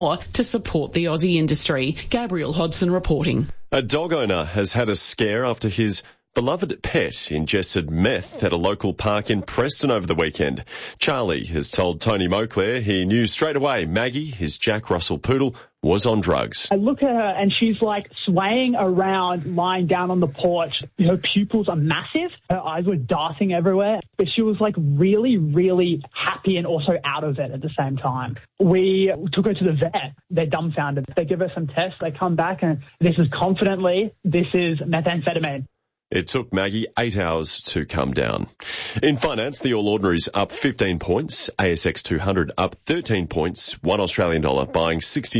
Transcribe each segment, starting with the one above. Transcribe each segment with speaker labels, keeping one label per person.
Speaker 1: to support the Aussie industry. Gabriel Hodson reporting.
Speaker 2: A dog owner has had a scare after his beloved pet ingested meth at a local park in Preston over the weekend. Charlie has told Tony Moclair he knew straight away Maggie, his Jack Russell poodle, was on drugs.
Speaker 3: I look at her and she's like swaying around, lying down on the porch. Her pupils are massive. Her eyes were darting everywhere. But she was like really, really happy and also out of it at the same time. We took her to the vet. They're dumbfounded. They give her some tests. They come back and this is methamphetamine.
Speaker 2: It took Maggie 8 hours to come down. In finance, the All Ordinaries up 15 points, ASX 200 up 13 points, $1 Australian buying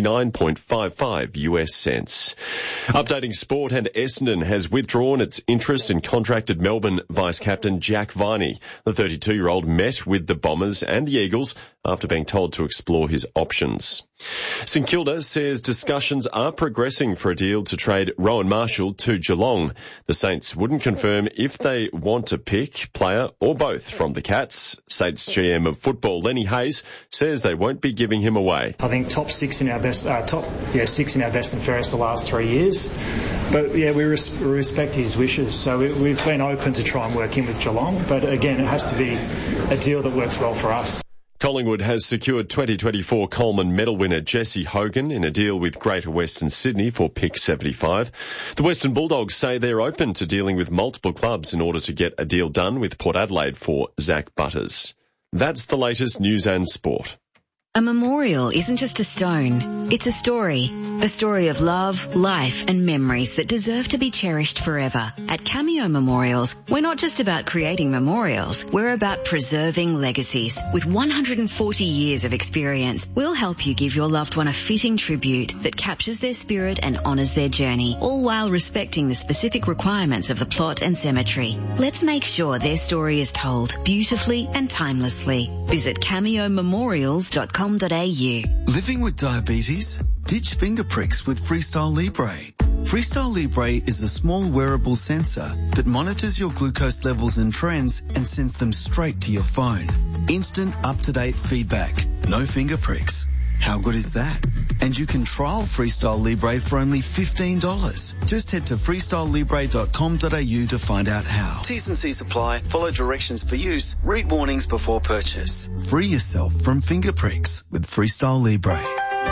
Speaker 2: 69.55 US cents. Updating sport, and Essendon has withdrawn its interest in contracted Melbourne vice-captain Jack Viney. The 32-year-old met with the Bombers and the Eagles after being told to explore his options. St Kilda says discussions are progressing for a deal to trade Rowan Marshall to Geelong. The Saints wouldn't confirm if they want to pick, player or both from the Cats. Saints GM of football Lenny Hayes says they won't be giving him away.
Speaker 4: I think top six in our best and fairest the last 3 years. But yeah, we respect his wishes. So we've been open to try and work in with Geelong. But again, it has to be a deal that works well for us.
Speaker 2: Collingwood has secured 2024 Coleman medal winner Jesse Hogan in a deal with Greater Western Sydney for pick 75. The Western Bulldogs say they're open to dealing with multiple clubs in order to get a deal done with Port Adelaide for Zach Butters. That's the latest news and sport.
Speaker 5: A memorial isn't just a stone, it's a story of love, life and memories that deserve to be cherished forever. At Cameo Memorials, we're not just about creating memorials, we're about preserving legacies. With 140 years of experience, we'll help you give your loved one a fitting tribute that captures their spirit and honours their journey, all while respecting the specific requirements of the plot and cemetery. Let's make sure their story is told beautifully and timelessly. Visit cameomemorials.com.
Speaker 6: Living with diabetes? Ditch finger pricks with Freestyle Libre. Freestyle Libre is a small wearable sensor that monitors your glucose levels and trends and sends them straight to your phone. Instant, up-to-date feedback. No finger pricks. How good is that? And you can trial Freestyle Libre for only $15. Just head to freestylelibre.com.au to find out how. T's and C's apply. Follow directions for use. Read warnings before purchase. Free yourself from finger pricks with Freestyle Libre.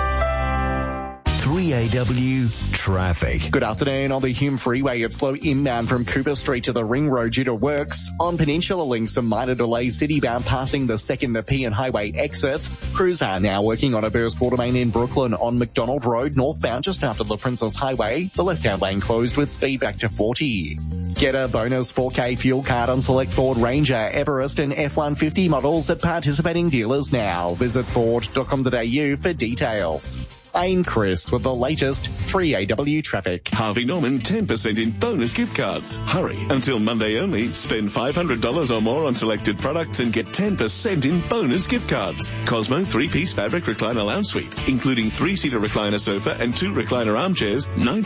Speaker 7: 3AW traffic.
Speaker 8: Good afternoon. On the Hume Freeway, it's slow inbound from Cooper Street to the Ring Road due to works. On Peninsula Link, some minor delays citybound passing the 2nd Nepean Highway exit. Crews are now working on a burst water main in Brooklyn on McDonald Road northbound just after the Princess Highway. The left-hand lane closed with speed back to 40. Get a bonus 4K fuel card on select Ford Ranger, Everest and F-150 models at participating dealers now. Visit Ford.com.au for details. I'm Chris with the latest 3AW traffic.
Speaker 9: Harvey Norman 10% in bonus gift cards. Hurry, until Monday only. Spend $500 or more on selected products and get 10% in bonus gift cards. Cosmo 3-piece fabric recliner lounge suite, including 3-seater recliner sofa and 2 recliner armchairs,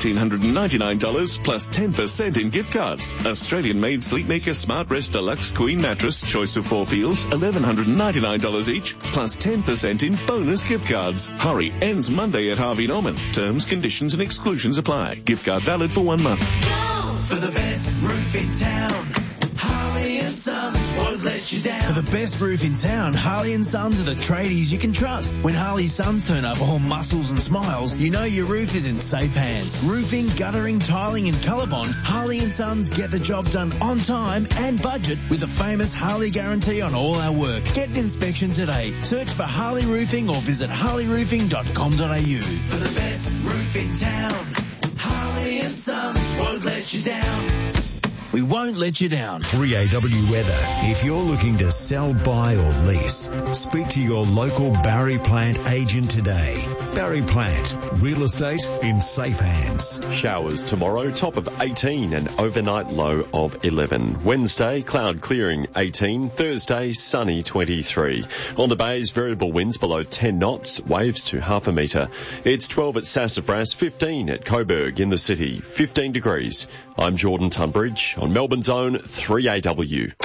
Speaker 9: $1,999 plus 10% in gift cards. Australian-made Sleepmaker Smart Rest Deluxe Queen Mattress, choice of 4 feels, $1,199 each, plus 10% in bonus gift cards. Hurry, ends Monday at Harvey Norman. Terms, conditions and exclusions apply. Gift card valid for 1 month.
Speaker 10: Go for the best roof in town. Harley & Sons won't let you down.
Speaker 11: For the best roof in town, Harley & Sons are the tradies you can trust. When Harley & Sons turn up all muscles and smiles, you know your roof is in safe hands. Roofing, guttering, tiling and ColourBond, Harley & Sons get the job done on time and budget with the famous Harley guarantee on all our work. Get an inspection today. Search for Harley Roofing or visit harleyroofing.com.au.
Speaker 10: For the best roof in town, Harley & Sons won't let you down.
Speaker 11: We won't let you down.
Speaker 7: 3AW weather. If you're looking to sell, buy or lease, speak to your local Barry Plant agent today. Barry Plant, real estate in safe hands.
Speaker 2: Showers tomorrow, top of 18 and overnight low of 11. Wednesday, cloud clearing 18. Thursday, sunny 23. On the bays, variable winds below 10 knots, waves to half a metre. It's 12 at Sassafras, 15 at Coburg in the city, 15 degrees. I'm Jordan Tunbridge on Melbourne's own 3AW.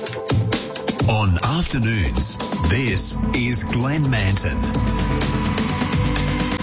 Speaker 7: On afternoons, this is Glenn Manton.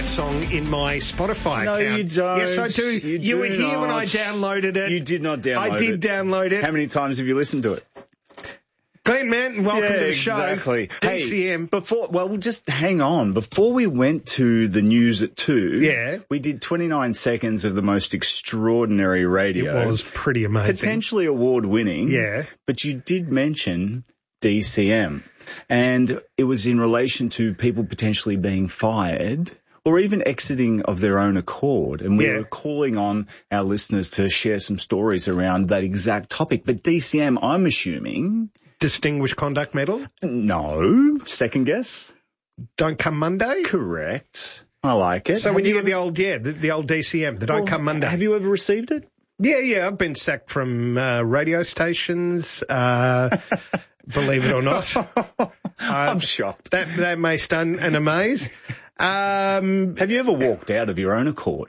Speaker 12: that song in my Spotify
Speaker 13: No,
Speaker 12: account.
Speaker 13: you don't.
Speaker 12: Yes, I do. You were here when I downloaded it.
Speaker 13: You did not download it.
Speaker 12: I did download it.
Speaker 13: How many times have you listened to it?
Speaker 12: Glenn Manton, welcome to the show.
Speaker 13: Exactly.
Speaker 12: DCM.
Speaker 13: We'll just hang on. Before we went to the news at 2, we did 29 seconds of the most extraordinary radio.
Speaker 12: It was pretty amazing.
Speaker 13: Potentially award-winning.
Speaker 12: Yeah.
Speaker 13: But you did mention DCM. And it was in relation to people potentially being fired or even exiting of their own accord. And we were calling on our listeners to share some stories around that exact topic. But DCM, I'm assuming...
Speaker 12: Distinguished Conduct Medal?
Speaker 13: No. Second guess?
Speaker 12: Don't Come Monday?
Speaker 13: Correct. I like it.
Speaker 12: So when you get the old DCM, the Don't Come Monday.
Speaker 13: Have you ever received it?
Speaker 12: Yeah. I've been sacked from radio stations, believe it or not.
Speaker 13: I'm shocked.
Speaker 12: That may stun and amaze.
Speaker 13: Have you ever walked out of your own accord?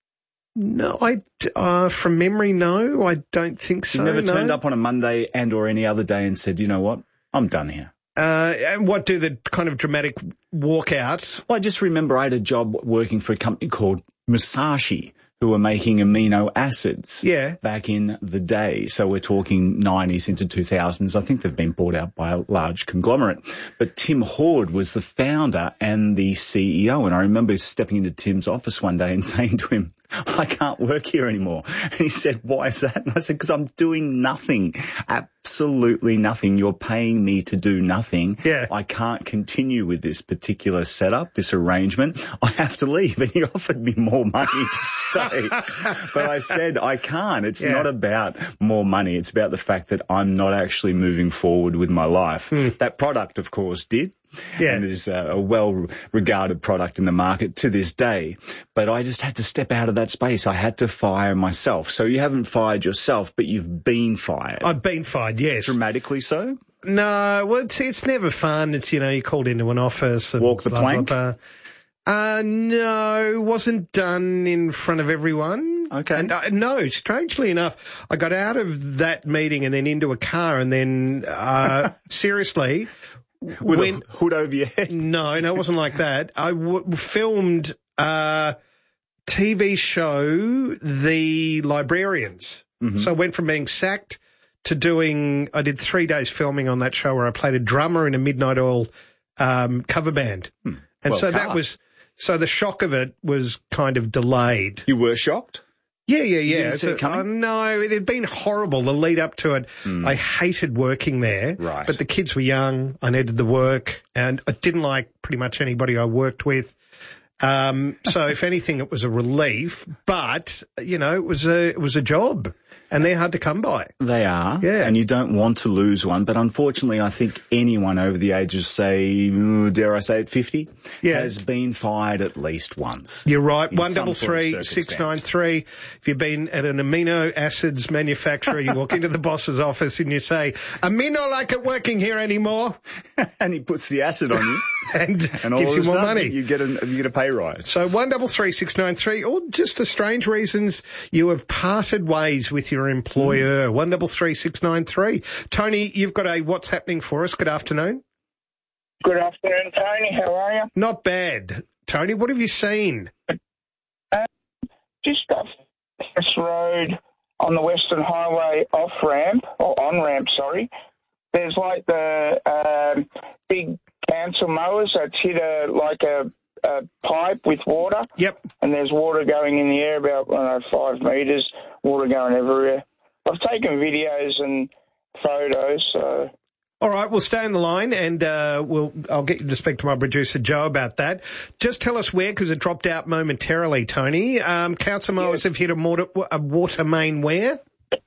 Speaker 12: No, from memory, no, I don't think so.
Speaker 13: You never turned up on a Monday and or any other day and said, you know what, I'm done here.
Speaker 12: And what do the kind of dramatic walkout?
Speaker 13: Well, I just remember I had a job working for a company called Musashi, who were making amino acids back in the day. So we're talking 90s into 2000s. I think they've been bought out by a large conglomerate. But Tim Hord was the founder and the CEO. And I remember stepping into Tim's office one day and saying to him, I can't work here anymore. And he said, why is that? And I said, because I'm doing nothing, absolutely nothing. You're paying me to do nothing.
Speaker 12: Yeah.
Speaker 13: I can't continue with this particular setup, this arrangement. I have to leave. And he offered me more money to stay. But I said, I can't. It's not about more money. It's about the fact that I'm not actually moving forward with my life. That product, of course, did. Yeah. And it is a well-regarded product in the market to this day. But I just had to step out of that space. I had to fire myself. So you haven't fired yourself, but you've been fired.
Speaker 12: I've been fired, yes.
Speaker 13: Dramatically so?
Speaker 12: No, well, it's never fun. It's, you're called into an office and
Speaker 13: walk the plank?
Speaker 12: Blah, blah. No, wasn't done in front of everyone.
Speaker 13: Okay.
Speaker 12: And no, strangely enough, I got out of that meeting and then into a car and then, seriously...
Speaker 13: With a hood over your head?
Speaker 12: No, it wasn't like that. I filmed a TV show, The Librarians. Mm-hmm. So I went from being sacked to I did 3 days filming on that show where I played a drummer in a Midnight Oil cover band. And so so the shock of it was kind of delayed.
Speaker 13: You were shocked?
Speaker 12: Yeah.
Speaker 13: Did you see it coming?
Speaker 12: No, it had been horrible, the lead up to it. I hated working there.
Speaker 13: Right.
Speaker 12: But the kids were young. I needed the work. And I didn't like pretty much anybody I worked with. So if anything, it was a relief. But, it was a job. And they're hard to come by.
Speaker 13: They are.
Speaker 12: Yeah.
Speaker 13: And you don't want to lose one. But unfortunately, I think anyone over the age of, say, dare I say it, 50, has been fired at least once.
Speaker 12: You're right. 133 693. If you've been at an amino acids manufacturer, you walk into the boss's office and you say, amino like it working here anymore.
Speaker 13: And he puts the acid on you.
Speaker 12: and
Speaker 13: all
Speaker 12: gives you more money.
Speaker 13: You get a pay rise.
Speaker 12: So 133 693, or just for strange reasons, you have parted ways with your employer. 133 693. Tony, you've got a what's happening for us. Good afternoon.
Speaker 14: Good afternoon, Tony. How are you?
Speaker 12: Not bad. Tony, what have you seen?
Speaker 14: Just off this road on the Western Highway on-ramp, sorry. There's like the big council mowers that's hit a pipe with water.
Speaker 12: Yep.
Speaker 14: And there's water going in the air about, 5 metres, water going everywhere. I've taken videos and photos, so...
Speaker 12: All right, we'll stay on the line and I'll get you to speak to my producer, Joe, about that. Just tell us where, because it dropped out momentarily, Tony. Council mowers have hit a water main where?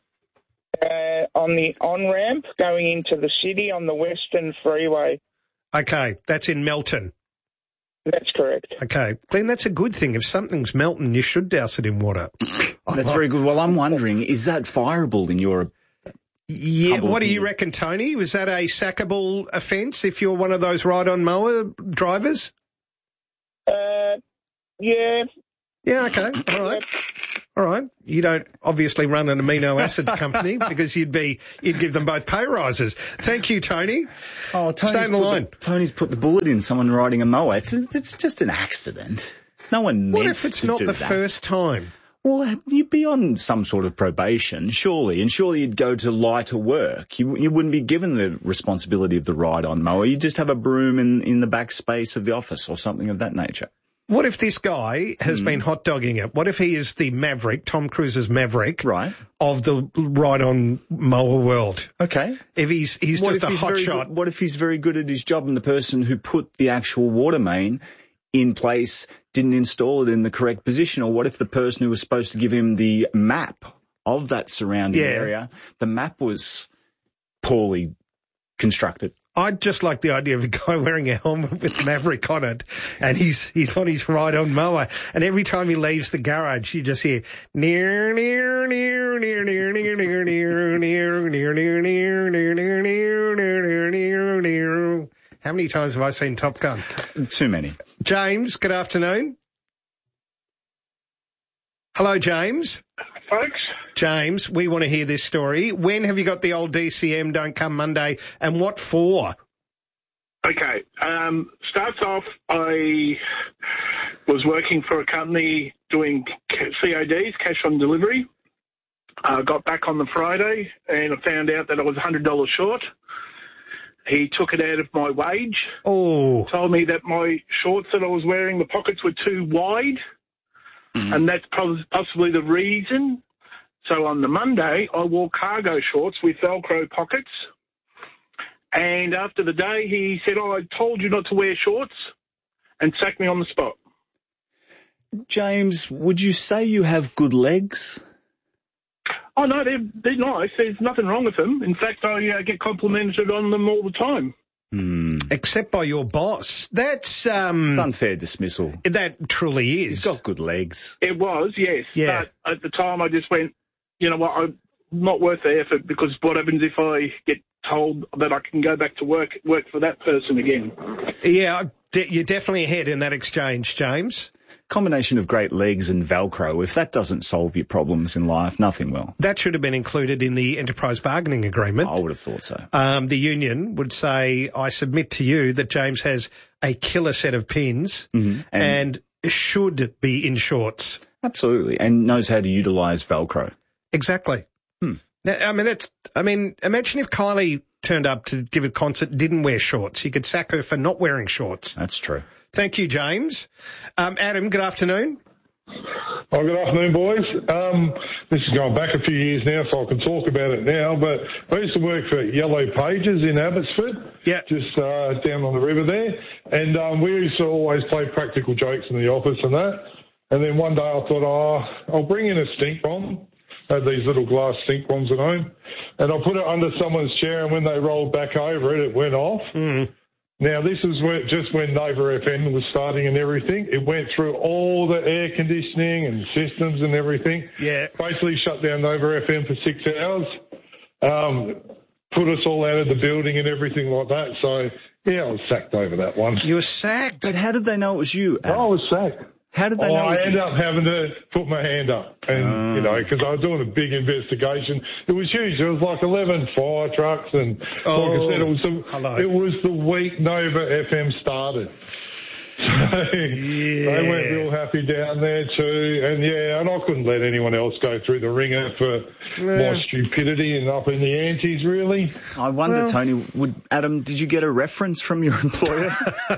Speaker 14: On the on-ramp going into the city on the Western Freeway.
Speaker 12: Okay, that's in Melton.
Speaker 14: That's correct.
Speaker 12: Okay. Glenn, that's a good thing. If something's melting, you should douse it in water.
Speaker 13: That's very good. Well, I'm wondering, is that fireable in your...
Speaker 12: Yeah, what do you reckon, Tony? Was that a sackable offence if you're one of those ride-on mower drivers?
Speaker 14: Yeah.
Speaker 12: Yeah, okay. All right. All right. You don't obviously run an amino acids company because you'd give them both pay rises. Thank you, Tony.
Speaker 13: Oh,
Speaker 12: stay on the line.
Speaker 13: Tony's put the bullet in someone riding a mower. It's just an accident. No one meant
Speaker 12: What if it's
Speaker 13: to
Speaker 12: not
Speaker 13: do
Speaker 12: the
Speaker 13: that.
Speaker 12: first time?
Speaker 13: Well, you'd be on some sort of probation, surely, and surely you'd go to lighter work. You wouldn't be given the responsibility of the ride-on mower. You'd just have a broom in the back space of the office or something of that nature.
Speaker 12: What if this guy has been hot dogging it? What if he is the Maverick, Tom Cruise's Maverick,
Speaker 13: right,
Speaker 12: of the ride-on mower world?
Speaker 13: Okay.
Speaker 12: If he's just a hot shot.
Speaker 13: What if he's very good at his job and the person who put the actual water main in place didn't install it in the correct position? Or what if the person who was supposed to give him the map of that surrounding area, the map was poorly constructed?
Speaker 12: I'd just like the idea of a guy wearing a helmet with Maverick on it, and he's on his ride-on mower, and every time he leaves the garage, you just hear near, near, near, near, near, near, near, near, near, near, near, near, near, near, near, near, near. How many times have I seen Top Gun?
Speaker 13: Too many.
Speaker 12: James, good afternoon. Hello, James.
Speaker 15: Folks.
Speaker 12: James, we want to hear this story. When have you got the old DCM Don't Come Monday, and what for?
Speaker 15: Okay. Starts off, I was working for a company doing CODs, cash on delivery. Got back on the Friday and I found out that I was $100 short. He took it out of my wage.
Speaker 12: Oh.
Speaker 15: Told me that my shorts that I was wearing, the pockets were too wide. And that's possibly the reason. So on the Monday, I wore cargo shorts with Velcro pockets. And after the day, he said, I told you not to wear shorts, and sacked me on the spot.
Speaker 13: James, would you say you have good legs?
Speaker 15: Oh, no, they're nice. There's nothing wrong with them. In fact, I get complimented on them all the time.
Speaker 12: Except by your boss. That's
Speaker 13: it's unfair dismissal.
Speaker 12: That truly is.
Speaker 13: He's got good legs.
Speaker 15: It was, yes.
Speaker 12: Yeah.
Speaker 15: But at the time, I just went, you know what, I'm not worth the effort, because what happens if I get told that I can go back to work for that person again?
Speaker 12: Yeah, you're definitely ahead in that exchange, James.
Speaker 13: Combination of great legs and Velcro. If that doesn't solve your problems in life, nothing will.
Speaker 12: That should have been included in the enterprise bargaining agreement.
Speaker 13: I would have thought so.
Speaker 12: The union would say, I submit to you that James has a killer set of pins and should be in shorts.
Speaker 13: Absolutely, and knows how to utilise Velcro.
Speaker 12: Exactly. Now, imagine if Kylie turned up to give a concert, didn't wear shorts. You could sack her for not wearing shorts.
Speaker 13: That's true.
Speaker 12: Thank you, James. Adam, good afternoon.
Speaker 16: Oh, good afternoon, boys. This is going back a few years now, so I can talk about it now, but I used to work for Yellow Pages in Abbotsford, just down on the river there, and we used to always play practical jokes in the office and that, and then one day I thought, I'll bring in a stink bomb. I had these little glass stink bombs at home, and I put it under someone's chair, and when they rolled back over it, it went off. Now, this is just when Nova FM was starting and everything. It went through all the air conditioning and systems and everything.
Speaker 12: Yeah.
Speaker 16: Basically shut down Nova FM for 6 hours, put us all out of the building and everything like that. So, yeah, I was sacked over that one.
Speaker 12: You were sacked?
Speaker 13: But how did they know it was you, Adam?
Speaker 16: I was sacked.
Speaker 13: How did they know?
Speaker 16: I ended up having to put my hand up, and because I was doing a big investigation. It was huge. There was like 11 fire trucks, and like I said, it was the week Nova FM started. So they went real happy down there too, and I couldn't let anyone else go through the ringer for my stupidity and up in the antes, really.
Speaker 13: I wonder, Tony, Adam, did you get a reference from your employer?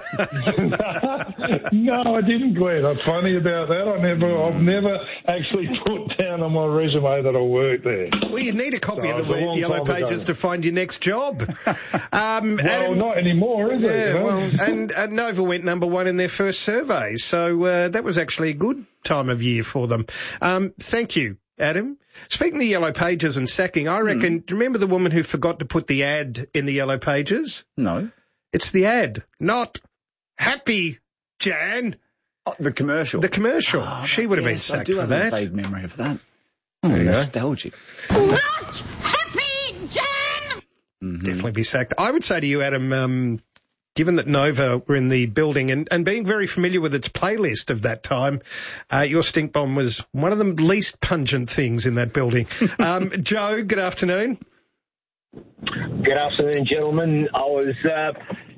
Speaker 16: No, I didn't, Glenn. I'm funny about that. I've never actually put down on my resume that I worked there.
Speaker 12: Well, you need a copy of the Yellow Pages to find your next job.
Speaker 16: Adam, not anymore, is it?
Speaker 12: Yeah, well, and Nova went number one in their first survey, so that was actually a good time of year for them. Thank you, Adam. Speaking of Yellow Pages and sacking, I reckon, do you remember the woman who forgot to put the ad in the Yellow Pages?
Speaker 13: No.
Speaker 12: It's the ad, not Happy Jan.
Speaker 13: Oh, the commercial.
Speaker 12: The commercial. She would have been sacked for that.
Speaker 13: I do have a vague memory of that. Nostalgic.
Speaker 10: Not Happy Jan!
Speaker 12: Definitely be sacked. I would say to you, Adam, given that Nova were in the building and being very familiar with its playlist of that time, your stink bomb was one of the least pungent things in that building. Joe, good afternoon.
Speaker 17: Good afternoon, gentlemen. I was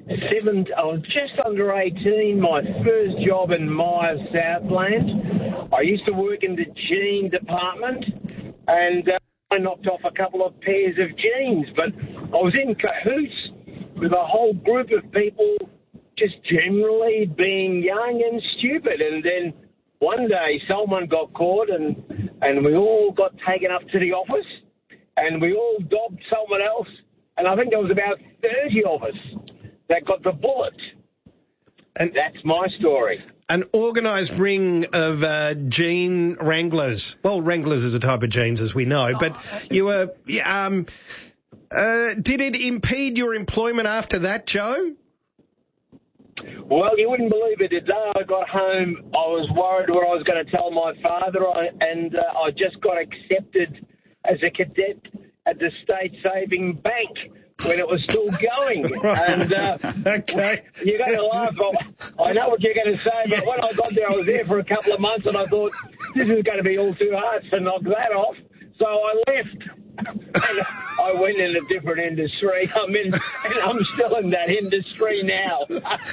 Speaker 17: I was just under 18, my first job in Myers Southland. I used to work in the jean department, and I knocked off a couple of pairs of jeans, but I was in cahoots with a whole group of people just generally being young and stupid. And then one day someone got caught and we all got taken up to the office and we all dobbed someone else. And I think there was about 30 of us that got the bullet. And that's my story.
Speaker 12: An organised ring of jean wranglers. Well, wranglers is a type of jeans, as we know, but you were... did it impede your employment after that, Joe?
Speaker 17: Well, you wouldn't believe it. The day I got home, I was worried what I was going to tell my father, and I just got accepted as a cadet at the State Saving Bank when it was still going. And
Speaker 12: okay.
Speaker 17: You're going to laugh. I know what you're going to say, but when I got there, I was there for a couple of months, and I thought, this is going to be all too hard to knock that off. So I left. And I went in a different industry. And I'm still in that industry now.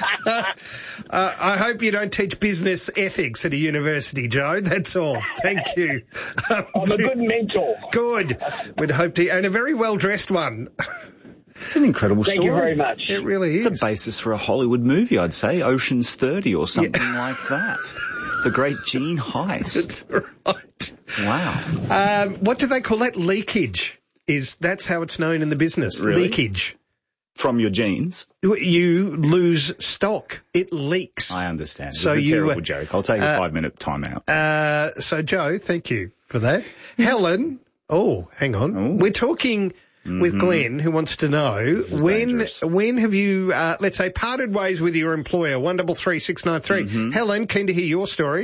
Speaker 12: I hope you don't teach business ethics at a university, Joe. That's all. Thank you.
Speaker 17: I'm a good mentor.
Speaker 12: Good. We'd hope to, and a very well-dressed one.
Speaker 13: It's an incredible story.
Speaker 17: Thank you very much.
Speaker 12: It really is.
Speaker 13: It's the basis for a Hollywood movie, I'd say. Ocean's 30 or something like that. The Great Jean Heist.
Speaker 12: Right.
Speaker 13: Wow.
Speaker 12: What do they call that? Leakage. That's how it's known in the business.
Speaker 13: Really?
Speaker 12: Leakage.
Speaker 13: From your jeans?
Speaker 12: You lose stock. It leaks.
Speaker 13: I understand.
Speaker 12: So
Speaker 13: it's a terrible joke. I'll take a 5-minute timeout.
Speaker 12: So, Joe, thank you for that. Helen, hang on.
Speaker 13: Ooh.
Speaker 12: We're talking with Glenn, who wants to know when have you, let's say, parted ways with your employer? 133 693. Helen, keen to hear your story.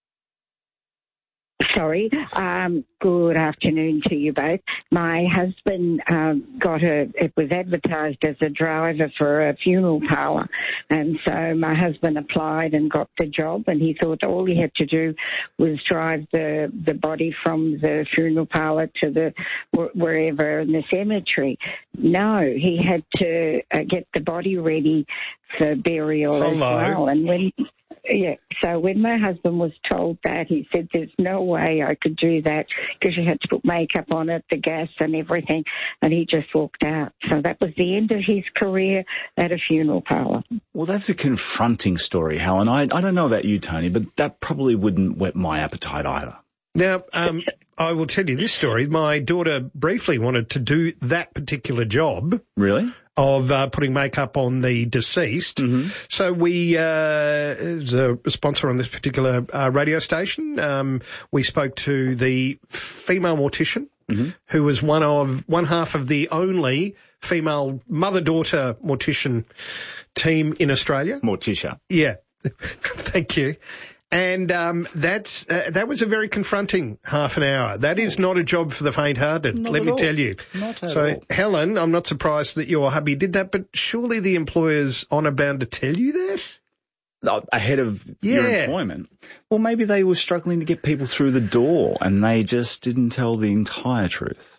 Speaker 18: Sorry. Good afternoon to you both. My husband it was advertised as a driver for a funeral parlour, and so my husband applied and got the job, and he thought all he had to do was drive the body from the funeral parlour to wherever in the cemetery. No, he had to get the body ready for burial as well. And so when my husband was told that, he said, there's no way I could do that because you had to put makeup on it, the gas and everything, and he just walked out. So that was the end of his career at a funeral parlour.
Speaker 13: Well, that's a confronting story, Helen. I don't know about you, Tony, but that probably wouldn't whet my appetite either.
Speaker 12: Now, I will tell you this story. My daughter briefly wanted to do that particular job.
Speaker 13: Really?
Speaker 12: Of putting makeup on the deceased. So we, as a sponsor on this particular radio station, we spoke to the female mortician, who was one half of the only female mother-daughter mortician team in Australia.
Speaker 13: Morticia.
Speaker 12: Yeah. Thank you. And that was a very confronting half an hour. That is not a job for the faint-hearted, let me tell you.
Speaker 13: Not at
Speaker 12: all.
Speaker 13: all.
Speaker 12: Helen, I'm not surprised that your hubby did that, but surely the employer's honour bound to tell you that?
Speaker 13: Ahead of your employment. Well, maybe they were struggling to get people through the door and they just didn't tell the entire truth.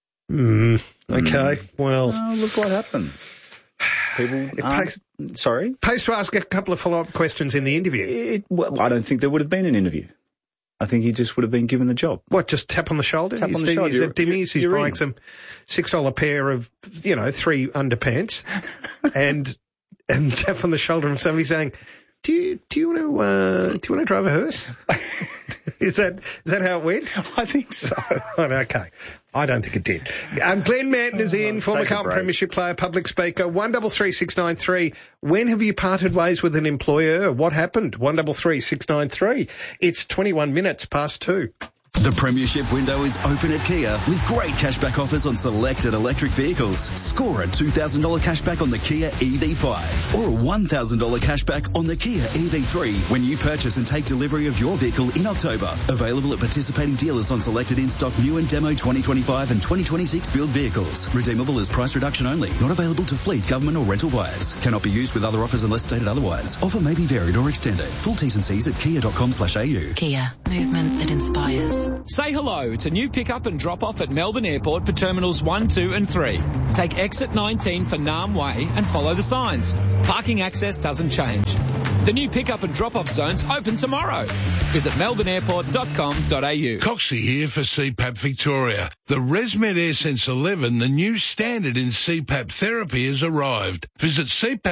Speaker 12: Okay, well...
Speaker 13: Oh, look what happens. People
Speaker 12: pays to ask a couple of follow-up questions in the interview.
Speaker 13: I don't think there would have been an interview. I think he just would have been given the job.
Speaker 12: What, just tap on the shoulder?
Speaker 13: Tap on the shoulder.
Speaker 12: He's at Dimmy's, he's buying some $6 pair of, 3 underpants and tap on the shoulder of somebody saying, do you want to drive a hearse? Is that how it went?
Speaker 13: I think so.
Speaker 12: Okay. I don't think it did. Glenn Manton is in, former Carlton Premiership player, public speaker. 133 693. When have you parted ways with an employer? What happened? 133 693. It's 21 minutes past 2.
Speaker 19: The Premiership window is open at Kia with great cashback offers on selected electric vehicles. Score a $2,000 cashback on the Kia EV5 or a $1,000 cashback on the Kia EV3 when you purchase and take delivery of your vehicle in October. Available at participating dealers on selected in-stock new and demo 2025 and 2026 build vehicles. Redeemable as price reduction only. Not available to fleet, government or rental buyers. Cannot be used with other offers unless stated otherwise. Offer may be varied or extended. Full T's and C's at kia.com/au.
Speaker 20: Kia. Movement that inspires. Say hello to new pick-up and drop-off at Melbourne Airport for Terminals 1, 2 and 3. Take exit 19 for Nam Way and follow the signs. Parking access doesn't change. The new pick-up and drop-off zones open tomorrow. Visit melbourneairport.com.au.
Speaker 21: Coxie here for CPAP Victoria. The ResMed AirSense 11, the new standard in CPAP therapy, has arrived. Visit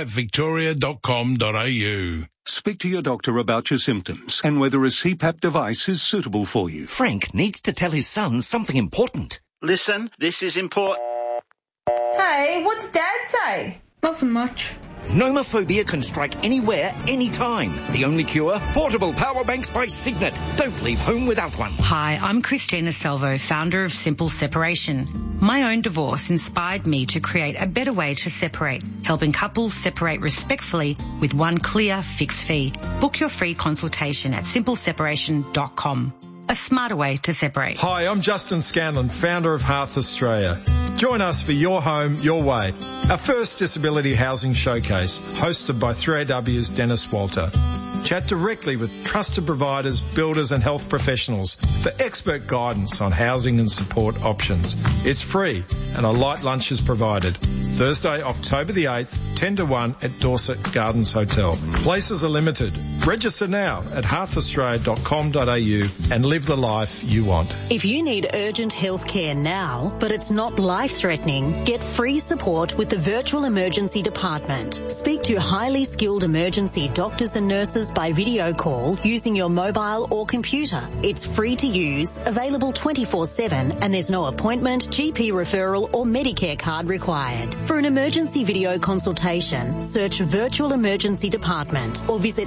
Speaker 21: cpapvictoria.com.au.
Speaker 22: Speak to your doctor about your symptoms and whether a CPAP device is suitable for you.
Speaker 23: Frank needs to tell his son something important.
Speaker 24: Listen, this is important.
Speaker 25: Hey, what's Dad say? Nothing much.
Speaker 23: Nomophobia can strike anywhere, anytime. The only cure? Portable power banks by Signet. Don't leave home without one.
Speaker 26: Hi, I'm Christina Salvo, founder of Simple Separation. My own divorce inspired me to create a better way to separate, helping couples separate respectfully with one clear fixed fee. Book your free consultation at simpleseparation.com. A smarter way to separate.
Speaker 27: Hi, I'm Justin Scanlon, founder of Hearth Australia. Join us for Your Home, Your Way, our first disability housing showcase, hosted by 3AW's Dennis Walter. Chat directly with trusted providers, builders and health professionals for expert guidance on housing and support options. It's free and a light lunch is provided. Thursday, October the 8th, 10 to 1 at Dorset Gardens Hotel. Places are limited. Register now at hearthaustralia.com.au and live the life you want.
Speaker 28: If you need urgent health care now, but it's not life-threatening, get free support with the Virtual Emergency Department. Speak to highly skilled emergency doctors and nurses by video call using your mobile or computer. It's free to use, available 24/7, and there's no appointment, GP referral or Medicare card required. For an emergency video consultation, search Virtual Emergency Department or visit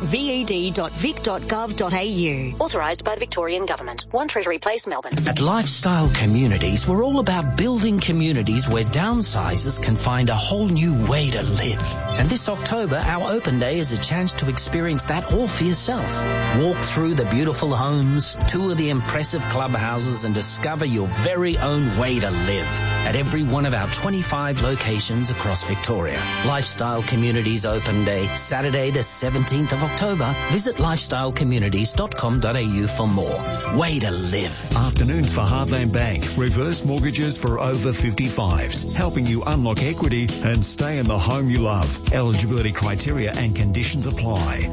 Speaker 28: ved.vic.gov.au. Authorised by the Victorian Government. 1 Treasury Place, Melbourne.
Speaker 23: At Lifestyle Communities, we're all about building communities where downsizers can find a whole new way to live. And this October, our open day is a chance to experience that all for yourself. Walk through the beautiful homes, tour the impressive clubhouses and discover your very own way to live at every one of our 25 locations across Victoria. Lifestyle Communities Open Day, Saturday the 17th of October. Visit lifestylecommunities.com.au for more. Way to live.
Speaker 7: Afternoons for Heartland Bank. Reverse mortgages for over 55s. Helping you unlock equity and stay in the home you love. Eligibility criteria and conditions apply.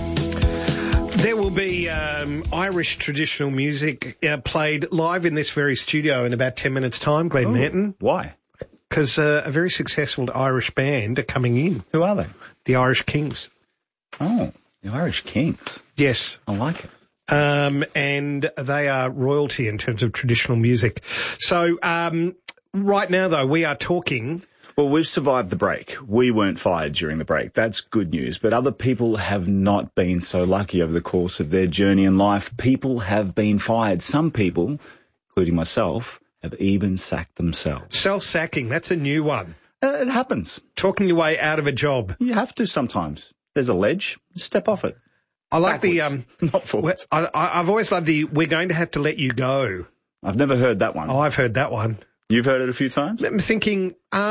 Speaker 12: There will be Irish traditional music played live in this very studio in about 10 minutes' time, Glenn Manton.
Speaker 13: Why?
Speaker 12: Because a very successful Irish band are coming in.
Speaker 13: Who are they?
Speaker 12: The Irish Kings.
Speaker 13: Oh, the Irish Kings.
Speaker 12: Yes.
Speaker 13: I like it.
Speaker 12: And they are royalty in terms of traditional music. So right now, though, we are talking...
Speaker 13: Well, we've survived the break. We weren't fired during the break. That's good news. But other people have not been so lucky over the course of their journey in life. People have been fired. Some people, including myself, have even sacked themselves.
Speaker 12: Self-sacking, that's a new one.
Speaker 13: It happens.
Speaker 12: Talking your way out of a job.
Speaker 13: You have to sometimes. There's a ledge. Step off it.
Speaker 12: I like
Speaker 13: backwards, not forwards.
Speaker 12: I've always loved we're going to have to let you go.
Speaker 13: I've never heard that one.
Speaker 12: Oh, I've heard that one.
Speaker 13: You've heard it a few times?
Speaker 12: I'm thinking,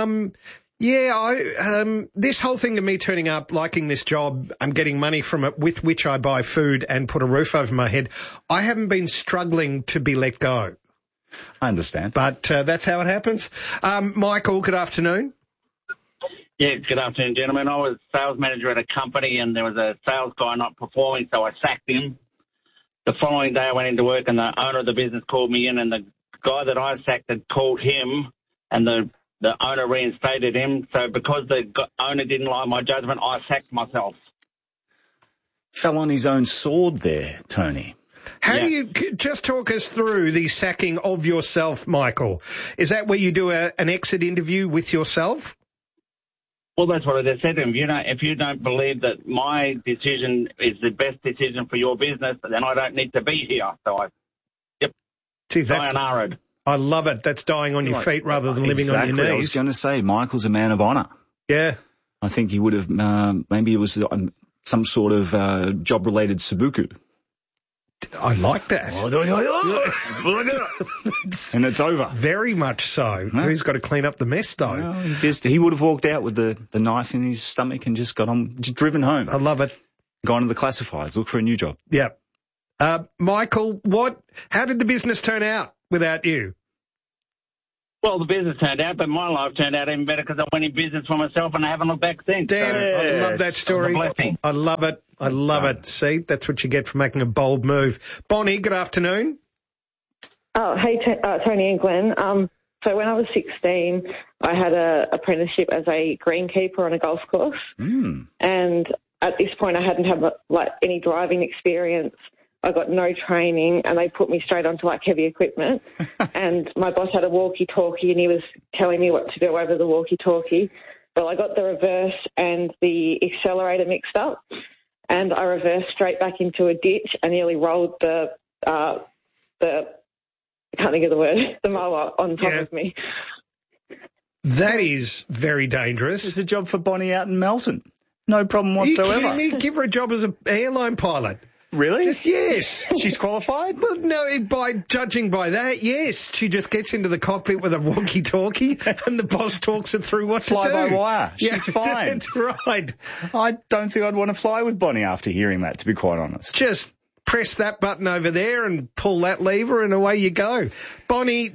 Speaker 12: this whole thing to me turning up, liking this job, I'm getting money from it with which I buy food and put a roof over my head. I haven't been struggling to be let go.
Speaker 13: I understand.
Speaker 12: But that's how it happens. Michael, good afternoon.
Speaker 29: Yeah, good afternoon, gentlemen. I was sales manager at a company and there was a sales guy not performing, so I sacked him. The following day I went into work and the owner of the business called me in and the guy that I sacked had called him and the owner reinstated him. So because the owner didn't like my judgment, I sacked myself.
Speaker 13: Fell on his own sword there, Tony.
Speaker 12: How do you just talk us through the sacking of yourself, Michael? Is that where you do an exit interview with yourself?
Speaker 29: Well, that's what I just said to him. If you don't believe that my decision is the best decision for your business, then I don't need to be here. So sayonara'd.
Speaker 12: I love it. That's dying on your feet rather than living on your knees.
Speaker 13: I was going to say, Michael's a man of honour.
Speaker 12: Yeah.
Speaker 13: I think he would have, maybe it was some sort of job-related sabuku.
Speaker 12: I like that.
Speaker 13: And it's over.
Speaker 12: Very much so. No? He's got to clean up the mess, though.
Speaker 13: No, he would have walked out with the knife in his stomach and just driven home.
Speaker 12: I love it.
Speaker 13: Gone to the classifieds, look for a new job.
Speaker 12: Yeah. Michael, how did the business turn out without you?
Speaker 29: Well, the business turned out, but my life turned out even better because I went in business for myself and I haven't looked back since.
Speaker 12: Dan,
Speaker 29: So,
Speaker 12: I love that story.
Speaker 29: It was a blessing.
Speaker 12: I love it. I love it. See, that's what you get for making a bold move. Bonnie, good afternoon.
Speaker 1: Oh, hey, Tony and Glenn. So when I was 16, I had an apprenticeship as a greenkeeper on a golf course. And at this point, I hadn't had any driving experience. I got no training, and they put me straight onto heavy equipment. And my boss had a walkie-talkie, and he was telling me what to do over the walkie-talkie. Well, I got the reverse and the accelerator mixed up, and I reversed straight back into a ditch and nearly rolled the I can't think of the word, the mower on top of me.
Speaker 12: That is very dangerous.
Speaker 13: It's a job for Bonnie out in Melton. No problem whatsoever.
Speaker 12: Are you kidding me? Give her a job as an airline pilot.
Speaker 13: Really?
Speaker 12: Yes.
Speaker 13: She's qualified?
Speaker 12: Well, no, by judging by that, yes. She just gets into the cockpit with a walkie-talkie and the boss talks her through what to do.
Speaker 13: Fly by wire. She's fine.
Speaker 12: That's right.
Speaker 13: I don't think I'd want to fly with Bonnie after hearing that, to be quite honest.
Speaker 12: Just press that button over there and pull that lever and away you go. Bonnie,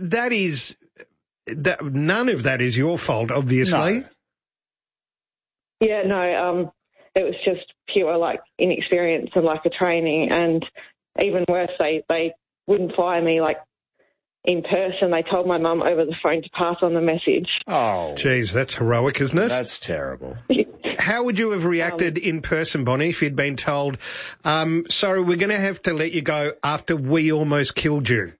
Speaker 12: none of that is your fault, obviously.
Speaker 1: No. Yeah, no, it was just pure inexperience and lack of training, and even worse, they wouldn't fly me in person. They told my mum over the phone to pass on the message.
Speaker 13: Oh,
Speaker 12: geez, that's heroic, isn't it?
Speaker 13: That's terrible.
Speaker 12: How would you have reacted in person, Bonnie, if you'd been told, sorry, we're going to have to let you go after we almost killed you?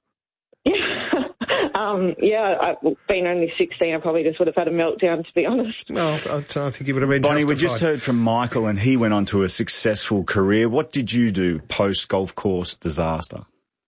Speaker 1: Being only 16, I probably just would have had a meltdown, to be honest.
Speaker 12: Well, I think you would have been
Speaker 13: Bonnie,
Speaker 12: justified.
Speaker 13: we just heard from Michael, and he went on to a successful career. What did you do post-golf course disaster?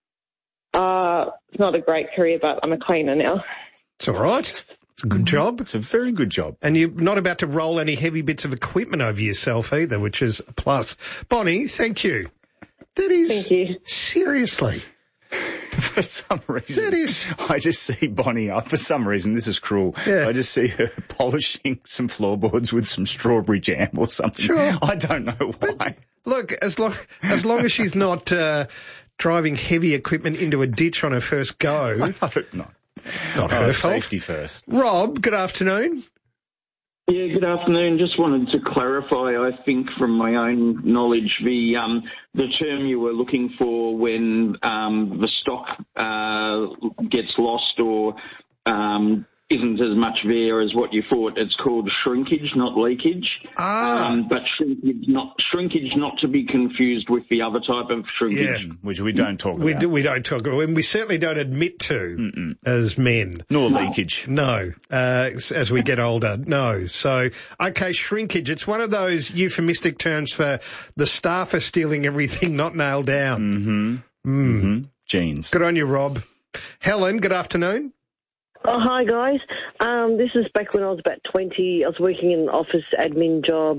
Speaker 1: It's not a great career, but I'm a cleaner now.
Speaker 12: It's all right. It's a good job.
Speaker 13: It's a very good job.
Speaker 12: And you're not about to roll any heavy bits of equipment over yourself either, which is a plus. Bonnie, thank you.
Speaker 1: Thank you.
Speaker 12: Seriously.
Speaker 13: For some reason, I just see Bonnie, for some reason, this is cruel, I just see her polishing some floorboards with some strawberry jam or something.
Speaker 12: Sure.
Speaker 13: I don't know why.
Speaker 12: But look, as long as she's not driving heavy equipment into a ditch on her first go.
Speaker 13: No.
Speaker 12: Not her fault.
Speaker 13: Safety first.
Speaker 12: Rob, good afternoon.
Speaker 2: Yeah, good afternoon. Just wanted to clarify, I think, from my own knowledge, the term you were looking for when the stock gets lost or isn't as much there as what you thought. It's called shrinkage, not leakage. But shrinkage not to be confused with the other type of shrinkage.
Speaker 13: Which we don't talk about.
Speaker 12: We don't talk about, and we certainly don't admit to as men.
Speaker 13: Nor leakage.
Speaker 12: No, as we get older, no. So, okay, shrinkage. It's one of those euphemistic terms for the staff are stealing everything not nailed down.
Speaker 13: Jeans.
Speaker 12: Good on you, Rob. Helen, good afternoon.
Speaker 3: Oh, hi, guys. This is back when I was about 20. I was working in an office admin job.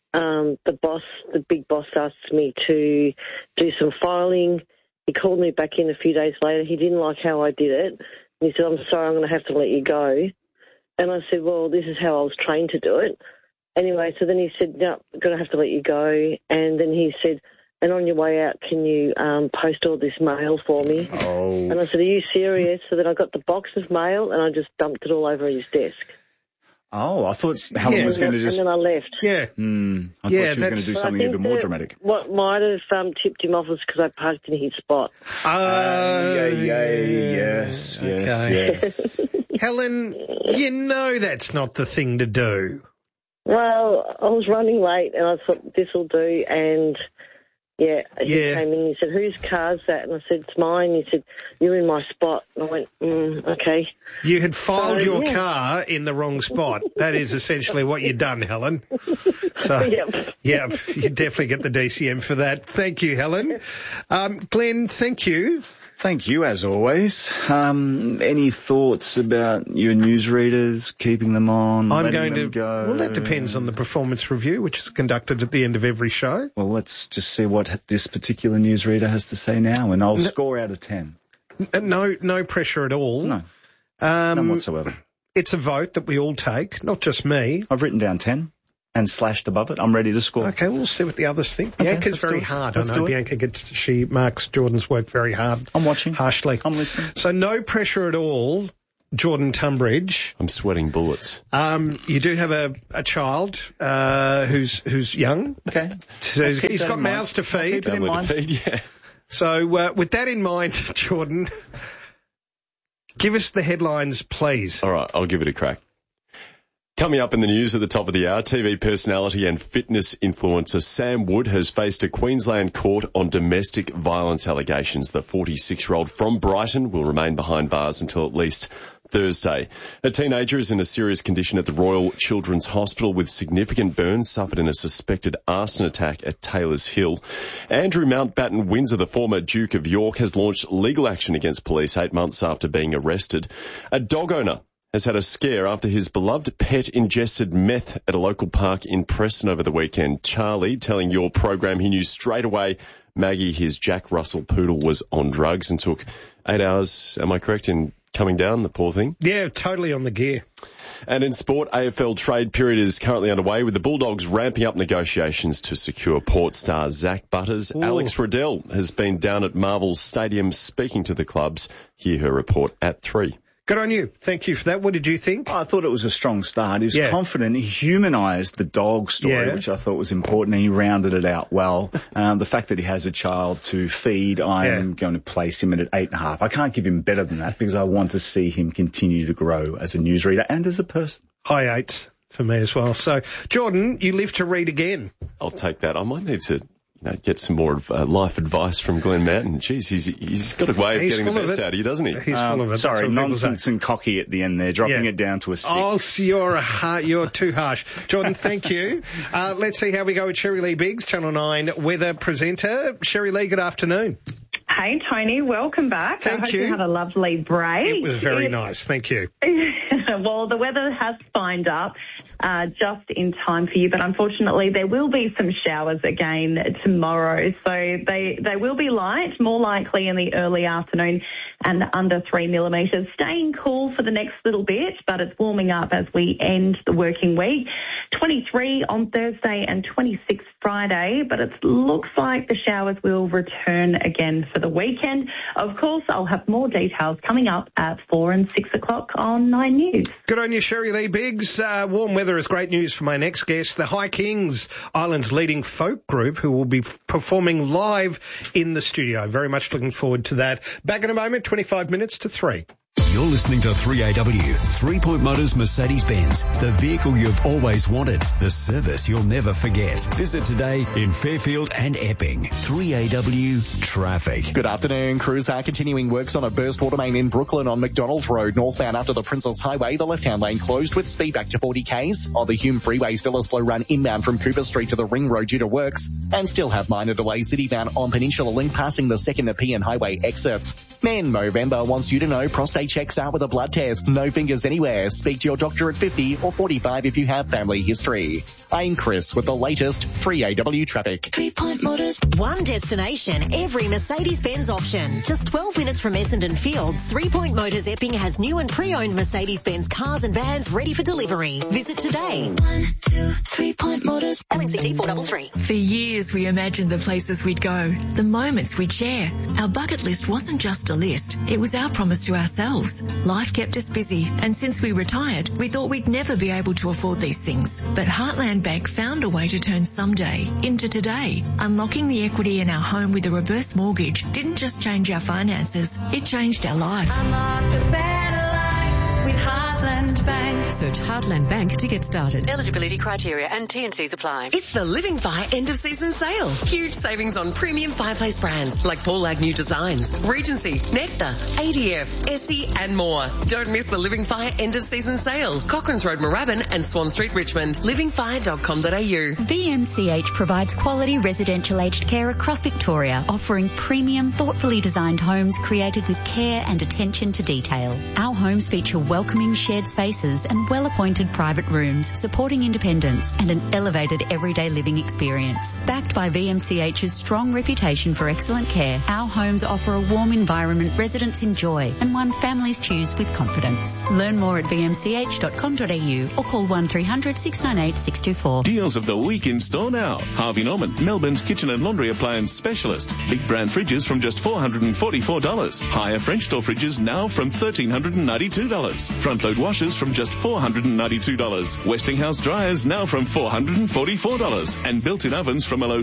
Speaker 3: The big boss asked me to do some filing. He called me back in a few days later. He didn't like how I did it. And he said, I'm sorry, I'm going to have to let you go. And I said, well, this is how I was trained to do it. Anyway, so then he said, no, I'm going to have to let you go. And then he said, and on your way out, can you post all this mail for me?
Speaker 13: Oh.
Speaker 3: And I said, are you serious? So then I got the box of mail and I just dumped it all over his desk.
Speaker 13: Oh, I thought Helen was going to just...
Speaker 3: And then I left.
Speaker 12: Yeah.
Speaker 13: I thought she was going to do something even more dramatic.
Speaker 3: What might have tipped him off was because I parked in his spot.
Speaker 13: Yes.
Speaker 12: Helen, you know that's not the thing to do.
Speaker 3: Well, I was running late and I thought this will do, and... Yeah, he came in and he said, whose car's that? And I said, it's mine. He said, you're in my spot. And I went, okay.
Speaker 12: You had filed your car in the wrong spot. That is essentially what you've done, Helen. So,
Speaker 3: Yep,
Speaker 12: you definitely get the DCM for that. Thank you, Helen. Glenn, thank you.
Speaker 13: Thank you, as always. Any thoughts about your newsreaders, keeping them on, letting them go?
Speaker 12: Well, that depends on the performance review, which is conducted at the end of every show.
Speaker 13: Well, let's just see what this particular newsreader has to say now, and I'll score out of 10.
Speaker 12: No pressure at all.
Speaker 13: No, none whatsoever.
Speaker 12: It's a vote that we all take, not just me.
Speaker 13: I've written down 10. and slashed above it. I'm ready to score.
Speaker 12: Okay, we'll see what the others think.
Speaker 13: Okay,
Speaker 12: Bianca's very hard. I know Bianca she marks Jordan's work very hard.
Speaker 13: I'm watching.
Speaker 12: Harshly.
Speaker 13: I'm listening.
Speaker 12: So no pressure at all, Jordan Tunbridge.
Speaker 4: I'm sweating bullets.
Speaker 12: You do have a child who's young.
Speaker 13: Okay.
Speaker 12: So he's got mouths to feed.
Speaker 4: Yeah.
Speaker 12: So with that in mind, Jordan, give us the headlines, please.
Speaker 4: All right, I'll give it a crack. Coming up in the news at the top of the hour, TV personality and fitness influencer Sam Wood has faced a Queensland court on domestic violence allegations. The 46-year-old from Brighton will remain behind bars until at least Thursday. A teenager is in a serious condition at the Royal Children's Hospital with significant burns suffered in a suspected arson attack at Taylor's Hill. Andrew Mountbatten Windsor, the former Duke of York, has launched legal action against police 8 months after being arrested. A dog owner has had a scare after his beloved pet ingested meth at a local park in Preston over the weekend. Charlie telling your program he knew straight away Maggie, his Jack Russell poodle, was on drugs and took 8 hours, am I correct, in coming down, the poor thing?
Speaker 12: Yeah, totally on the gear.
Speaker 4: And in sport, AFL trade period is currently underway with the Bulldogs ramping up negotiations to secure Port star Zach Butters. Ooh. Alex Riddell has been down at Marvel's Stadium speaking to the clubs. Hear her report at 3.
Speaker 12: Good on you. Thank you for that. What did you think?
Speaker 13: I thought it was a strong start. He was confident. He humanised the dog story, which I thought was important, and he rounded it out well. The fact that he has a child to feed, I'm going to place him at 8.5. I can't give him better than that because I want to see him continue to grow as a newsreader and as a person.
Speaker 12: High 8s for me as well. So, Jordan, you live to read again.
Speaker 4: I'll take that. I might need to get some more life advice from Glenn Mountain. Jeez, he's got a way of getting the best out of you, doesn't he?
Speaker 12: He's full of it.
Speaker 13: Sorry, nonsense and cocky at the end there, dropping it down to a 6.
Speaker 12: Oh, so you're too harsh. Jordan, thank you. Let's see how we go with Sherry Lee Biggs, Channel 9 weather presenter. Sherry Lee, good afternoon.
Speaker 5: Hey, Tony, welcome back.
Speaker 12: Thank
Speaker 5: I hope
Speaker 12: you.
Speaker 5: you had a lovely break.
Speaker 12: It was very nice. Thank you.
Speaker 5: Well, the weather has spined up just in time for you, but unfortunately there will be some showers again tomorrow. So they will be light, more likely in the early afternoon and under 3 millimetres. Staying cool for the next little bit, but it's warming up as we end the working week. 23 on Thursday and 26 Friday, but it looks like the showers will return again for the weekend. Of course, I'll have more details coming up at 4 and 6 o'clock on 9 News.
Speaker 12: Good on you, Sherry Lee Biggs. Warm weather is great news for my next guest, the High Kings, Ireland's leading folk group, who will be performing live in the studio. Very much looking forward to that. Back in a moment, 25 minutes to 3.
Speaker 7: You're listening to 3AW, 3 Point Motors Mercedes-Benz, the vehicle you've always wanted, the service you'll never forget. Visit today in Fairfield and Epping. 3AW Traffic.
Speaker 6: Good afternoon. Crews are continuing works on a burst water main in Brooklyn on McDonald Road, northbound up to the Princess Highway. The left-hand lane closed with speed back to 40 k's. On the Hume Freeway, still a slow run inbound from Cooper Street to the Ring Road due to works, and still have minor delays citybound on Peninsula Link passing the 2nd Nepean Highway exits. Men Movember wants you to know prostate checks out with a blood test. No fingers anywhere. Speak to your doctor at 50 or 45 if you have family history. I'm Chris with the latest 3AW traffic.
Speaker 28: 3 Point Motors. One destination, every Mercedes-Benz option. Just 12 minutes from Essendon Fields, 3 Point Motors Epping has new and pre-owned Mercedes-Benz cars and vans ready for delivery. Visit today. 1, 2, 3 Point Motors. LNCT 433.
Speaker 8: For years we imagined the places we'd go, the moments we'd share. Our bucket list wasn't just a list, it was our promise to ourselves. Life kept us busy, and since we retired, we thought we'd never be able to afford these things. But Heartland Bank found a way to turn someday into today. Unlocking the equity in our home with a reverse mortgage didn't just change our finances, it changed our life.
Speaker 9: Unlock a better life with Heartland Bank.
Speaker 28: Search Heartland Bank to get started. Eligibility criteria and T&Cs apply.
Speaker 11: It's the Living Fire end of season sale. Huge savings on premium fireplace brands like Paul Agnew Designs, Regency, Nectar, ADF, Essie and more. Don't miss the Living Fire end of season sale. Cochrane's Road, Moorabbin and Swan Street, Richmond. livingfire.com.au.
Speaker 14: VMCH provides quality residential aged care across Victoria, offering premium, thoughtfully designed homes created with care and attention to detail. Our homes feature welcoming shared spaces and well-appointed private rooms, supporting independence and an elevated everyday living experience. Backed by VMCH's strong reputation for excellent care, our homes offer a warm environment residents enjoy and one families choose with confidence. Learn more at vmch.com.au or call 1300 698 624.
Speaker 10: Deals of the week in store now. Harvey Norman, Melbourne's kitchen and laundry appliance specialist. Big brand fridges from just $444. Higher French door fridges now from $1,392. Front load washers from just $492. Westinghouse dryers now from $444. And built-in ovens from a low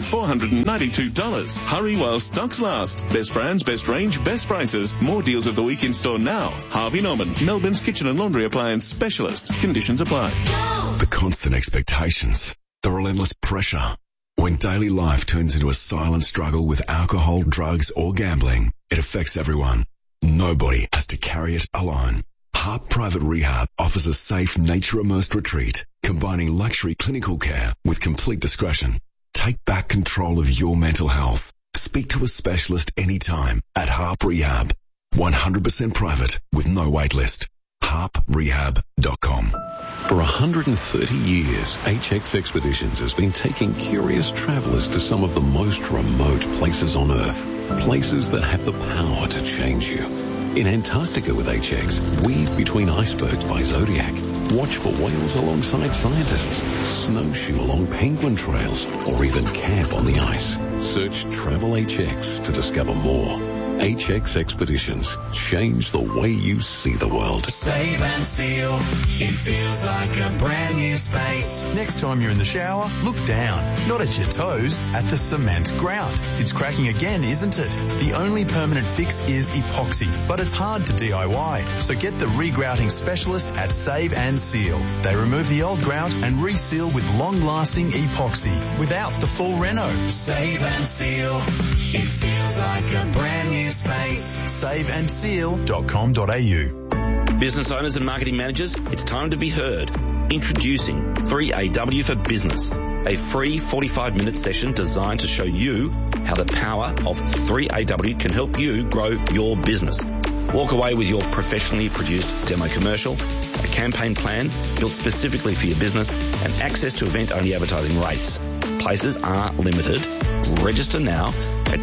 Speaker 10: $492. Hurry while stocks last. Best brands, best range, best prices. More deals of the week in store now. Harvey Norman, Melbourne's kitchen and laundry appliance specialist. Conditions apply.
Speaker 15: The constant expectations. The relentless pressure. When daily life turns into a silent struggle with alcohol, drugs or gambling, it affects everyone. Nobody has to carry it alone. Harp Private Rehab offers a safe, nature-immersed retreat, combining luxury clinical care with complete discretion. Take back control of your mental health. Speak to a specialist anytime at Harp Rehab. 100% private with no wait list. harprehab.com.
Speaker 16: For 130 years, HX Expeditions has been taking curious travellers to some of the most remote places on Earth. Places that have the power to change you. In Antarctica with HX, weave between icebergs by Zodiac. Watch for whales alongside scientists. Snowshoe along penguin trails. Or even camp on the ice. Search Travel HX to discover more. HX Expeditions. Change the way you see the world.
Speaker 17: Save and seal. It feels like a brand new space.
Speaker 18: Next time you're in the shower, look down, not at your toes, at the cement grout. It's cracking again, isn't it? The only permanent fix is epoxy, but it's hard to DIY. So get the regrouting specialist at Save and Seal. They remove the old grout and reseal with long-lasting epoxy without the full reno.
Speaker 17: Save and seal. It feels like a brand new space.
Speaker 18: saveandseal.com.au.
Speaker 19: Business owners and marketing managers, it's time to be heard. Introducing 3AW for Business, a free 45-minute session designed to show you how the power of 3AW can help you grow your business. Walk away with your professionally produced demo commercial, a campaign plan built specifically for your business, and access to event-only advertising rates. Places are limited. Register now at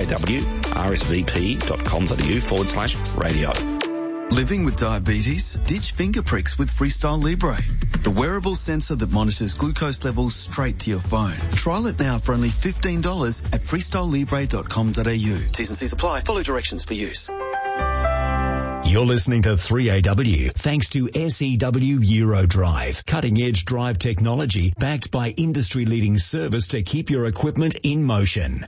Speaker 19: 3awrsvp.com.au/radio.
Speaker 20: Living with diabetes? Ditch finger pricks with Freestyle Libre, the wearable sensor that monitors glucose levels straight to your phone. Trial it now for only $15 at freestylelibre.com.au. T's and C's apply. Follow directions for use.
Speaker 7: You're listening to 3AW thanks to SEW Eurodrive, cutting-edge drive technology backed by industry-leading service to keep your equipment in motion.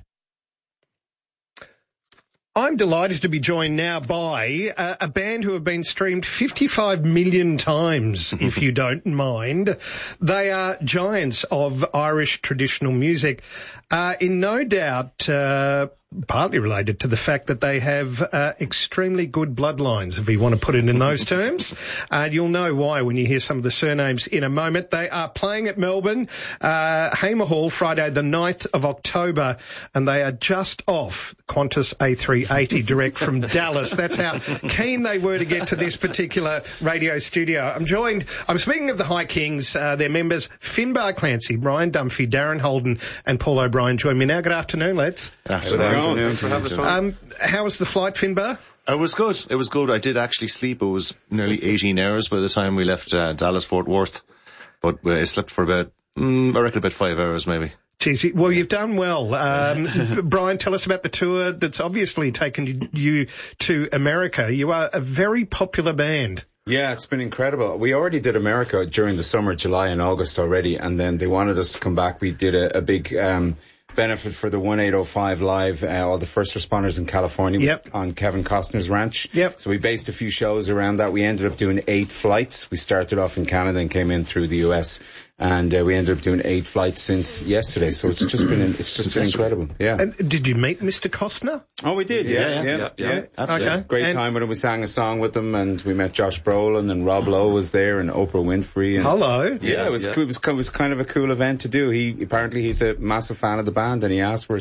Speaker 12: I'm delighted to be joined now by a band who have been streamed 55 million times, if you don't mind. They are giants of Irish traditional music, in no doubt partly related to the fact that they have extremely good bloodlines, if we want to put it in those terms. You'll know why when you hear some of the surnames in a moment. They are playing at Melbourne, Hamer Hall, Friday the 9th of October, and they are just off Qantas A380 direct from Dallas. That's how keen they were to get to this particular radio studio. I'm speaking of the High Kings, their members, Finbar Clancy, Brian Dunphy, Darren Holden, and Paul O'Brien join me now. Good afternoon, lads.
Speaker 21: Good afternoon.
Speaker 12: How was the flight, Finbar?
Speaker 21: It was good. It was good. I did actually sleep. It was nearly 18 hours by the time we left Dallas Fort Worth, but I slept for about 5 hours maybe.
Speaker 12: Geez, well, you've done well. Brian, tell us about the tour that's obviously taken you to America. You are a very popular band.
Speaker 22: Yeah, it's been incredible. We already did America during the summer, July and August already, and then they wanted us to come back. We did a big benefit for the 1805 Live, all the first responders in California on Kevin Costner's ranch. Yep. So we based a few shows around that. We ended up doing 8 flights. We started off in Canada and came in through the US. And we ended up doing 8 flights since yesterday, so it's just been incredible. Yeah.
Speaker 12: And did you meet Mr. Costner?
Speaker 22: Oh, we did. Yeah. Absolutely. Okay. Great time with him. We sang a song with him, and we met Josh Brolin, and Rob Lowe was there, and Oprah Winfrey. And,
Speaker 12: hello.
Speaker 22: Yeah, it was kind of a cool event to do. He's a massive fan of the band, and he asked for us.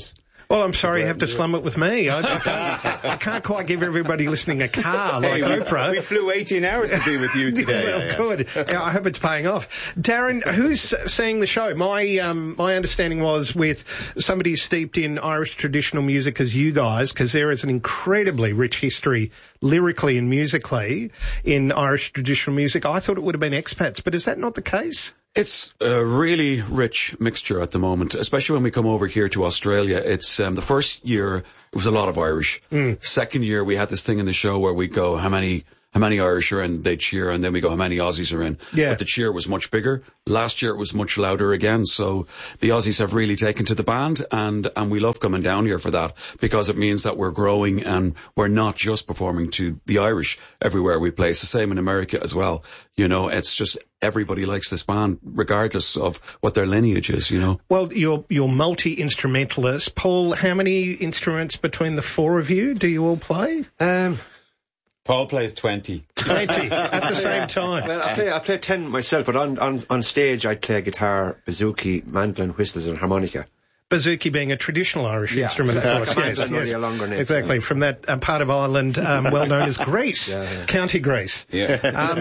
Speaker 12: Well, I'm sorry you have to slum it with me. I can't quite give everybody listening a car like Oprah.
Speaker 22: We flew 18 hours to be with you today.
Speaker 12: Well, good. I hope it's paying off. Darren, who's seeing the show? My understanding was with somebody steeped in Irish traditional music as you guys, because there is an incredibly rich history lyrically and musically in Irish traditional music. I thought it would have been expats, but is that not the case?
Speaker 1: It's a really rich mixture at the moment, especially when we come over here to Australia. It's the first year, it was a lot of Irish. Second year, we had this thing in the show where we go, how many Irish are in, they cheer, and then we go, how many Aussies are in.
Speaker 12: Yeah.
Speaker 1: But the cheer was much bigger. Last year it was much louder again, so the Aussies have really taken to the band, and we love coming down here for that, because it means that we're growing and we're not just performing to the Irish everywhere we play. It's the same in America as well. You know, it's just everybody likes this band, regardless of what their lineage is, you know.
Speaker 12: Well, you're multi-instrumentalist. Paul, how many instruments between the four of you do you all play?
Speaker 22: Paul plays 20.
Speaker 12: 20 at the same time.
Speaker 2: Well, I play 10 myself, but on stage I'd play guitar, bouzouki, mandolin, whistles and harmonica.
Speaker 12: Bouzouki being a traditional Irish instrument, of course. Yes.
Speaker 2: A longer name.
Speaker 12: Exactly, from that part of Ireland well known as Greece, County Greece.
Speaker 22: Yeah.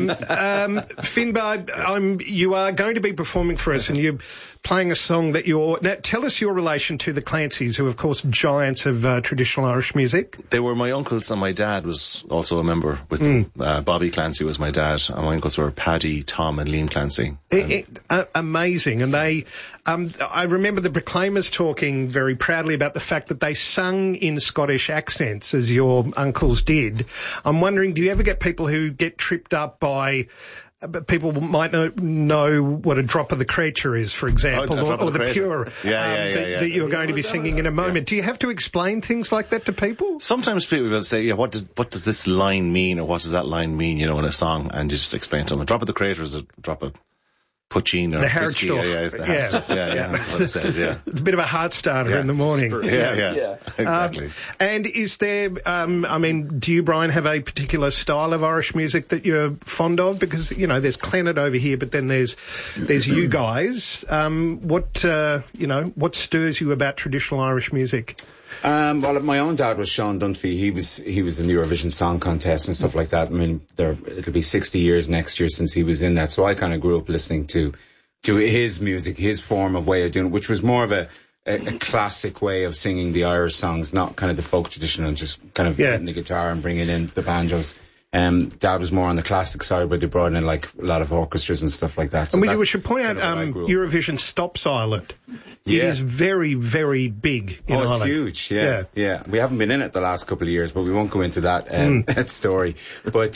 Speaker 12: Finbar, you are going to be performing for us, and you're playing a song that now tell us your relation to the Clancys, who are, of course, giants of traditional Irish music.
Speaker 21: They were my uncles, and my dad was also a member with them. Bobby Clancy was my dad, and my uncles were Paddy, Tom and Liam Clancy.
Speaker 12: Amazing. And they, I remember the Proclaimers talking very proudly about the fact that they sung in Scottish accents, as your uncles did. I'm wondering, do you ever get people who get tripped up by people might know what a drop of the creature is, for example, or the pure that you're going to be singing in a moment. Do you have to explain things like that to people?
Speaker 21: Sometimes people will say, what does this line mean, or what does that line mean, you know, in a song, and you just explain to them. A drop of the creator is a drop of poutine or
Speaker 12: the hard
Speaker 21: whiskey.
Speaker 12: Stuff.
Speaker 21: What it says,
Speaker 12: It's a bit of a heart starter in the morning.
Speaker 21: Exactly.
Speaker 12: And is there, do you, Brian, have a particular style of Irish music that you're fond of? Because, you know, there's Clenard over here, but then there's you guys. What stirs you about traditional Irish music?
Speaker 22: Well, my own dad was Sean Dunphy. He was in the Eurovision Song Contest and stuff like that. I mean, it'll be 60 years next year since he was in that. So I kind of grew up listening to his music, his form of way of doing it, which was more of a classic way of singing the Irish songs, not kind of the folk tradition and just kind of hitting the guitar and bringing in the banjos. Dad was more on the classic side, where they brought in like a lot of orchestras and stuff like that. So
Speaker 12: and we should point out Eurovision stops Ireland. It is very, very big in Ireland.
Speaker 22: It's huge, yeah. We haven't been in it the last couple of years, but we won't go into that story. But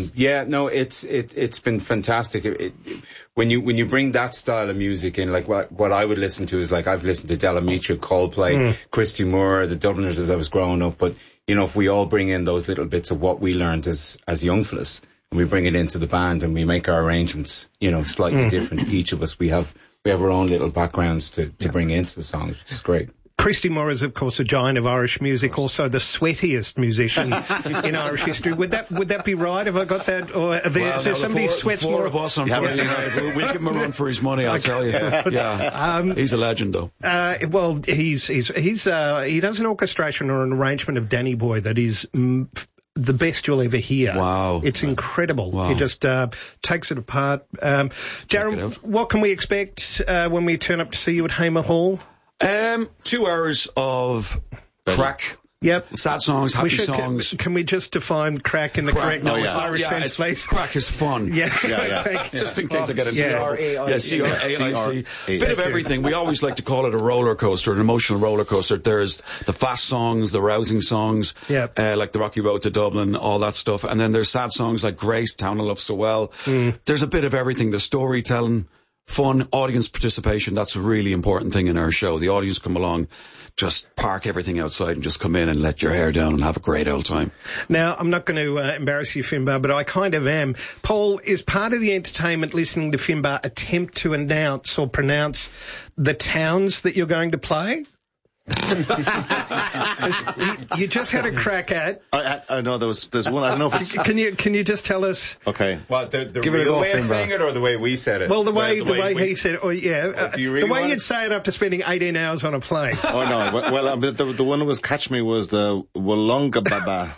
Speaker 22: it's been fantastic. When you bring that style of music in, like what I would listen to is like I've listened to Della Mitra, Coldplay, Christy Moore, the Dubliners as I was growing up, but you know, if we all bring in those little bits of what we learned as young fellas, and we bring it into the band and we make our arrangements, you know, slightly different. Each of us, we have our own little backgrounds to bring into the songs, which is great.
Speaker 12: Christy Moore is, of course, a giant of Irish music, also the sweatiest musician in Irish history. Would that be right? Have I got that? Or is there somebody who sweats more?
Speaker 1: Four of us, unfortunately. We'll give him a run for his money, I'll tell you. Yeah. He's a legend, though.
Speaker 12: Well, he does an orchestration or an arrangement of Danny Boy that is the best you'll ever hear.
Speaker 1: Wow.
Speaker 12: It's incredible.
Speaker 1: Wow.
Speaker 12: He just takes it apart. Darren, what can we expect when we turn up to see you at Hamer Hall?
Speaker 1: 2 hours of crack.
Speaker 12: Yep.
Speaker 1: Sad songs, happy songs.
Speaker 12: Can we just define crack in the correct Irish sense, please?
Speaker 1: Crack is fun. Just in case I get it. C-R-A-I-C. Bit of everything. We always like to call it a roller coaster, an emotional roller coaster. There's the fast songs, the rousing songs, like the Rocky Road to Dublin, all that stuff. And then there's sad songs like Grace, Town I Love So Well. There's a bit of everything. The storytelling, fun, audience participation. That's a really important thing in our show. The audience come along, just park everything outside and just come in and let your hair down and have a great old time.
Speaker 12: Now, I'm not going to embarrass you, Finbar, but I kind of am. Paul, is part of the entertainment listening to Finbar attempt to announce or pronounce the towns that you're going to play? You just had a crack at.
Speaker 21: I know there's one. I don't know if it's...
Speaker 12: Can you just tell us?
Speaker 21: Okay.
Speaker 22: Well, the real way of saying it or the way we said it?
Speaker 12: Well, the way he said it. Oh, yeah. The way you'd say it after spending 18 hours on a plane.
Speaker 21: Oh, no. Well, the one that was catch me was the Wollongabba.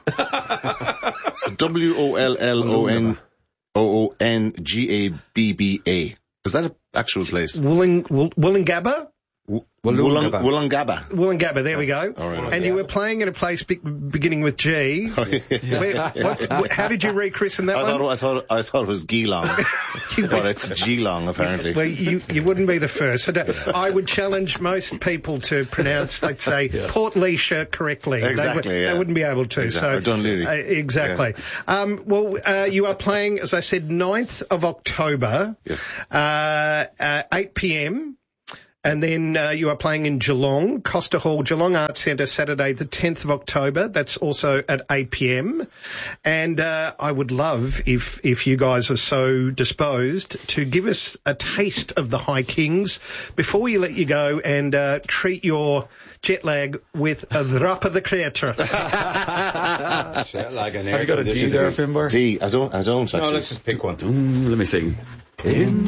Speaker 21: Wollongabba. Is that an actual place?
Speaker 12: Wollongabba?
Speaker 21: Wollongabba.
Speaker 12: There we go.
Speaker 21: All right.
Speaker 12: And you were playing at a place beginning with G.
Speaker 21: Oh, yeah.
Speaker 12: How did you rechristen that one?
Speaker 21: I thought it was Geelong, but it's Geelong apparently.
Speaker 12: Well, you wouldn't be the first. I would challenge most people to pronounce, let's say, Port Leisha correctly.
Speaker 21: Exactly.
Speaker 12: They wouldn't be able to.
Speaker 21: Exactly.
Speaker 12: So
Speaker 21: Dunleary.
Speaker 12: Exactly. Yeah. You are playing, as I said, 9th of October.
Speaker 21: Yes.
Speaker 12: 8 p.m. And then you are playing in Geelong, Costa Hall, Geelong Arts Centre, Saturday the 10th of October. That's also at 8 p.m. And I would love, if you guys are so disposed, to give us a taste of the High Kings before we let you go and treat your jet lag with a drop of the creator.
Speaker 22: Have you got a D there, Finbar?
Speaker 21: D. I don't actually.
Speaker 22: No, let's just pick one.
Speaker 1: Let me sing. In